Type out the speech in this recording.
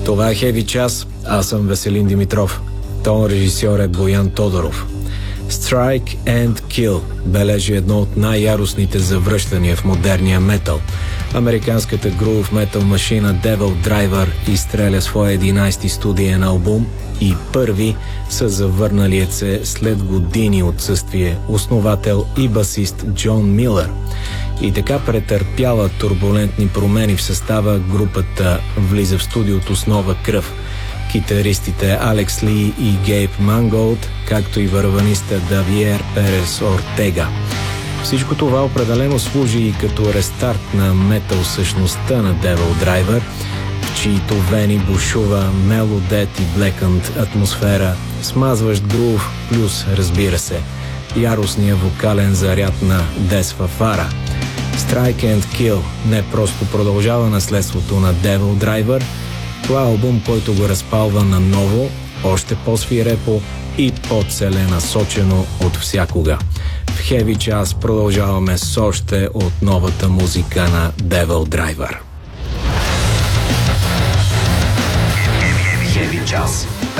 Това е Heavy Час. Аз съм Веселин Димитров. Тон режисьор е Боян Тодоров. Strike and Kill бележи едно от най-яростните завръщания в модерния метал. Американската грув метал машина Devil Driver изстреля своя 11-ти студиен албум и първи със завърналият се след години отсъствие основател и басист Джон Милър. И така претърпяла турбулентни промени в състава, групата влиза в студиото с нова кръв. Китаристите Алекс Ли и Гейб Манголд, както и върваниста Давиер Перес Ортега. Всичко това определено служи и като рестарт на метал същността на Devil Driver, в чието вени бушува мелодет и блекънд атмосфера, смазващ грув, плюс, разбира се, яростния вокален заряд на Дес Фафара. Strike and Kill не просто продължава наследството на Devil Driver, това е албум, който го разпалва наново, още по-свирепо и по-целенасочено от всякога. В Heavy Час продължаваме с още от новата музика на Devil Driver. Heavy Час.